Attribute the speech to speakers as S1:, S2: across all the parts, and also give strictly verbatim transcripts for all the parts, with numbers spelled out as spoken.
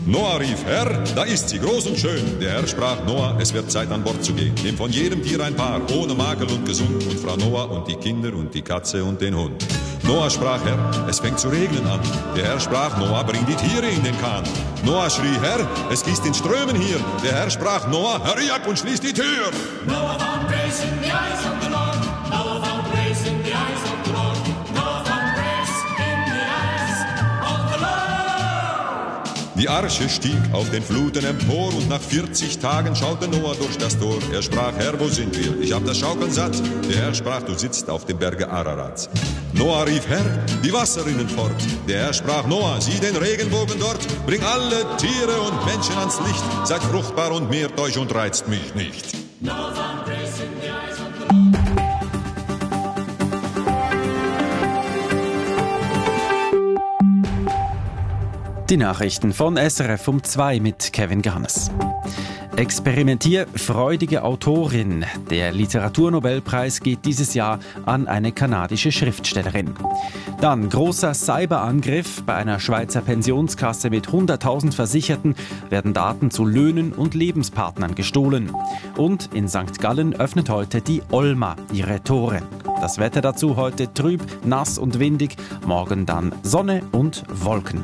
S1: Noah rief, Herr, da ist sie, groß und schön. Der Herr sprach, Noah, es wird Zeit, an Bord zu gehen. Nimm von jedem Tier ein Paar, ohne Makel und gesund. Und Frau Noah und die Kinder und die Katze und den Hund. Noah sprach, Herr, es fängt zu regnen an. Der Herr sprach, Noah, bring die Tiere in den Kahn. Noah schrie, Herr, es gießt in Strömen hier. Der Herr sprach, Noah, hurry up und schließ die Tür.
S2: Noah found grace in the eyes of the Lord. Noah found grace in the eyes of the Lord. Noah found grace in the eyes of the Lord.
S1: Die Arche stieg auf den Fluten empor und nach vierzig Tagen schaute Noah durch das Tor. Er sprach, Herr, wo sind wir? Ich hab das Schaukeln satt. Der Herr sprach, du sitzt auf dem Berge Ararat. Noah rief, Herr, die Wasser rinnen fort. Der Herr sprach, Noah, sieh den Regenbogen dort. Bring alle Tiere und Menschen ans Licht. Seid fruchtbar und mehrt euch und reizt mich nicht.
S2: Noah found grace in the eyes of the Lord.
S3: Die Nachrichten von S R F um zwei mit Kevin Garnes. Experimentierfreudige Autorin. Der Literaturnobelpreis geht dieses Jahr an eine kanadische Schriftstellerin. Dann großer Cyberangriff. Bei einer Schweizer Pensionskasse mit hunderttausend Versicherten werden Daten zu Löhnen und Lebenspartnern gestohlen. Und in Sankt Gallen öffnet heute die Olma ihre Tore. Das Wetter dazu heute trüb, nass und windig. Morgen dann Sonne und Wolken.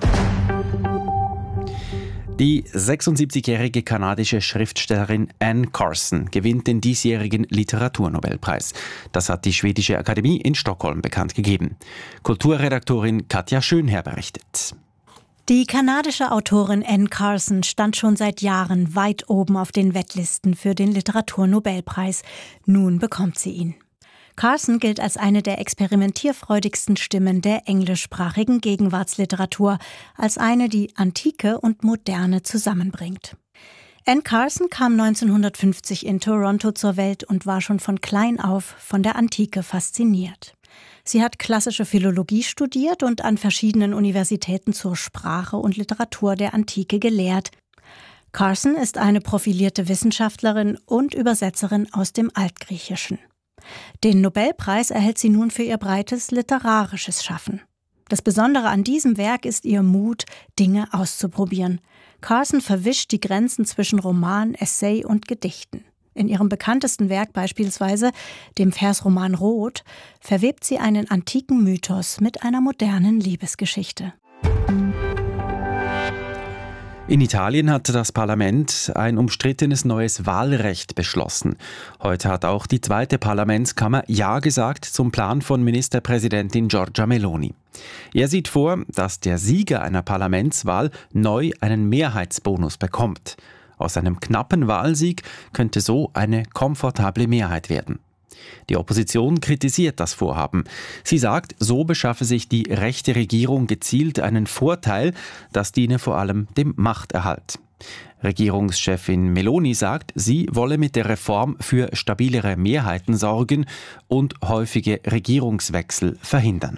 S3: Die sechsundsiebzigjährige kanadische Schriftstellerin Anne Carson gewinnt den diesjährigen Literaturnobelpreis. Das hat die Schwedische Akademie in Stockholm bekannt gegeben. Kulturredaktorin Katja Schönherr berichtet.
S4: Die kanadische Autorin Anne Carson stand schon seit Jahren weit oben auf den Wettlisten für den Literaturnobelpreis. Nun bekommt sie ihn. Carson gilt als eine der experimentierfreudigsten Stimmen der englischsprachigen Gegenwartsliteratur, als eine, die Antike und Moderne zusammenbringt. Anne Carson kam neunzehnhundertfünfzig in Toronto zur Welt und war schon von klein auf von der Antike fasziniert. Sie hat klassische Philologie studiert und an verschiedenen Universitäten zur Sprache und Literatur der Antike gelehrt. Carson ist eine profilierte Wissenschaftlerin und Übersetzerin aus dem Altgriechischen. Den Nobelpreis erhält sie nun für ihr breites literarisches Schaffen. Das Besondere an diesem Werk ist ihr Mut, Dinge auszuprobieren. Carson verwischt die Grenzen zwischen Roman, Essay und Gedichten. In ihrem bekanntesten Werk beispielsweise, dem Versroman Rot, verwebt sie einen antiken Mythos mit einer modernen Liebesgeschichte.
S3: In Italien hat das Parlament ein umstrittenes neues Wahlrecht beschlossen. Heute hat auch die zweite Parlamentskammer Ja gesagt zum Plan von Ministerpräsidentin Giorgia Meloni. Er sieht vor, dass der Sieger einer Parlamentswahl neu einen Mehrheitsbonus bekommt. Aus einem knappen Wahlsieg könnte so eine komfortable Mehrheit werden. Die Opposition kritisiert das Vorhaben. Sie sagt, so beschaffe sich die rechte Regierung gezielt einen Vorteil, das diene vor allem dem Machterhalt. Regierungschefin Meloni sagt, sie wolle mit der Reform für stabilere Mehrheiten sorgen und häufige Regierungswechsel verhindern.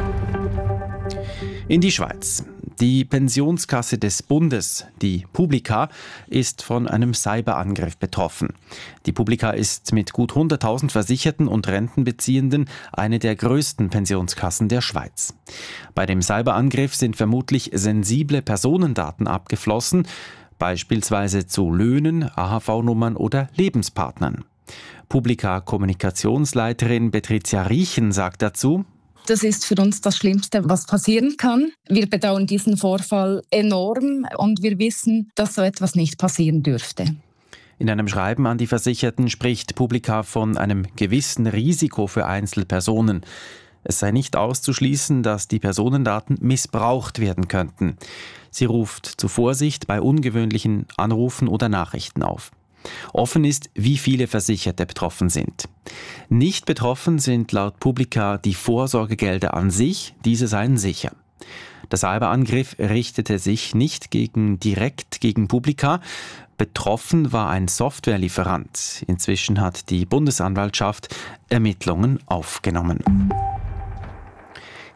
S3: In die Schweiz. Die Pensionskasse des Bundes, die Publica, ist von einem Cyberangriff betroffen. Die Publica ist mit gut hunderttausend Versicherten und Rentenbeziehenden eine der größten Pensionskassen der Schweiz. Bei dem Cyberangriff sind vermutlich sensible Personendaten abgeflossen, beispielsweise zu Löhnen, A H V-Nummern oder Lebenspartnern. Publica-Kommunikationsleiterin Patricia Riechen sagt dazu:
S5: Das ist für uns das Schlimmste, was passieren kann. Wir bedauern diesen Vorfall enorm und wir wissen, dass so etwas nicht passieren dürfte.
S3: In einem Schreiben an die Versicherten spricht Publica von einem gewissen Risiko für Einzelpersonen. Es sei nicht auszuschließen, dass die Personendaten missbraucht werden könnten. Sie ruft zu Vorsicht bei ungewöhnlichen Anrufen oder Nachrichten auf. Offen ist, wie viele Versicherte betroffen sind. Nicht betroffen sind laut Publica die Vorsorgegelder an sich, diese seien sicher. Der Cyberangriff richtete sich nicht gegen, direkt gegen Publica. Betroffen war ein Softwarelieferant. Inzwischen hat die Bundesanwaltschaft Ermittlungen aufgenommen.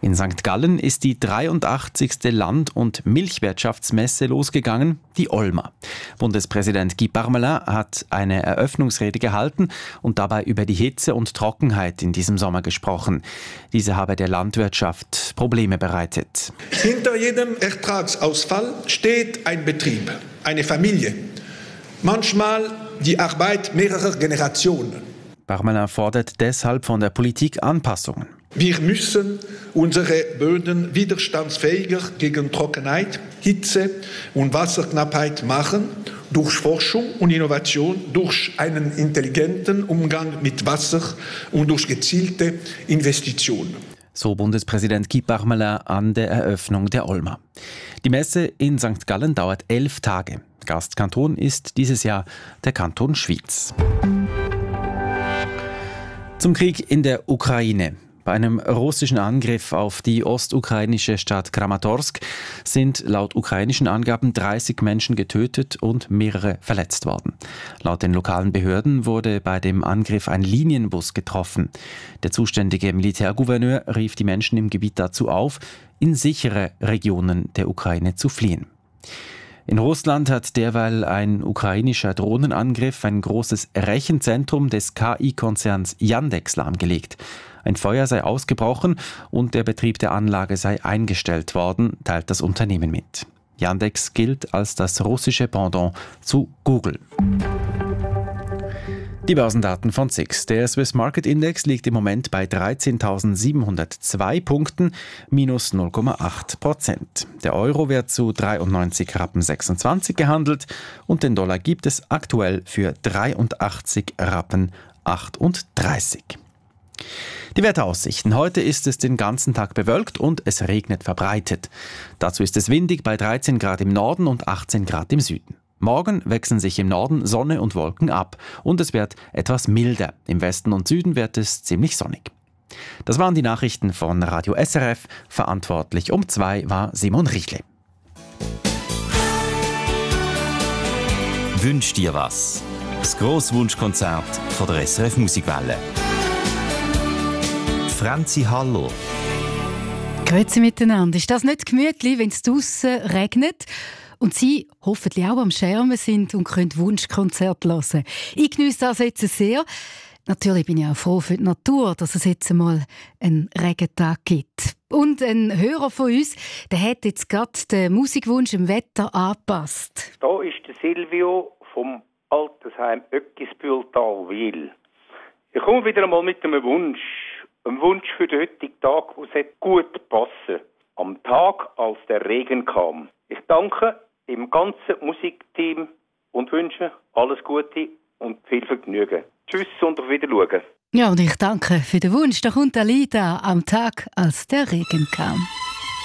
S3: In Sankt Gallen ist die dreiundachtzigste Land- und Milchwirtschaftsmesse losgegangen, die Olma. Bundespräsident Guy Parmelin hat eine Eröffnungsrede gehalten und dabei über die Hitze und Trockenheit in diesem Sommer gesprochen. Diese habe der Landwirtschaft Probleme bereitet.
S6: Hinter jedem Ertragsausfall steht ein Betrieb, eine Familie. Manchmal die Arbeit mehrerer Generationen.
S3: Parmelin fordert deshalb von der Politik Anpassungen.
S6: Wir müssen unsere Böden widerstandsfähiger gegen Trockenheit, Hitze und Wasserknappheit machen, durch Forschung und Innovation, durch einen intelligenten Umgang mit Wasser und durch gezielte Investitionen.
S3: So Bundespräsident Guy Parmelin an der Eröffnung der Olma. Die Messe in Sankt Gallen dauert elf Tage. Gastkanton ist dieses Jahr der Kanton Schwyz. Zum Krieg in der Ukraine. Bei einem russischen Angriff auf die ostukrainische Stadt Kramatorsk sind laut ukrainischen Angaben dreißig Menschen getötet und mehrere verletzt worden. Laut den lokalen Behörden wurde bei dem Angriff ein Linienbus getroffen. Der zuständige Militärgouverneur rief die Menschen im Gebiet dazu auf, in sichere Regionen der Ukraine zu fliehen. In Russland hat derweil ein ukrainischer Drohnenangriff ein großes Rechenzentrum des K I-Konzerns Yandex lahmgelegt. Ein Feuer sei ausgebrochen und der Betrieb der Anlage sei eingestellt worden, teilt das Unternehmen mit. Yandex gilt als das russische Pendant zu Google. Die Börsendaten von S I X. Der Swiss Market Index liegt im Moment bei dreizehntausendsiebenhundertzwei Punkten, minus null Komma acht Prozent. Der Euro wird zu dreiundneunzig Rappen sechsundzwanzig gehandelt und den Dollar gibt es aktuell für dreiundachtzig Rappen achtunddreißig. Die Wetteraussichten. Heute ist es den ganzen Tag bewölkt und es regnet verbreitet. Dazu ist es windig bei dreizehn Grad im Norden und achtzehn Grad im Süden. Morgen wechseln sich im Norden Sonne und Wolken ab und es wird etwas milder. Im Westen und Süden wird es ziemlich sonnig. Das waren die Nachrichten von Radio S R F. Verantwortlich um zwei war Simon Richle.
S7: Wünsch dir was? Das Grosswunschkonzert von der S R F Musikwelle. Franzi Haller.
S8: Grüezi miteinander. Ist das nicht gemütlich, wenn es draussen regnet? Und Sie hoffentlich auch am Schermen sind und können Wunschkonzert hören. Ich geniesse das jetzt sehr. Natürlich bin ich auch froh für die Natur, dass es jetzt einmal einen Regentag gibt. Und ein Hörer von uns, der hat jetzt gerade den Musikwunsch dem Wetter angepasst.
S9: Da ist der Silvio vom Altersheim Öckisbühltal-Wil. Ich komme wieder einmal mit einem Wunsch. Ein Wunsch für den heutigen Tag, der gut passen. Am Tag, als der Regen kam. Ich danke dem ganzen Musikteam und wünsche alles Gute und viel Vergnügen. Tschüss und auf Wiedersehen.
S8: Ja, und ich danke für den Wunsch. Da kommt der Lied an, am Tag, als der Regen kam.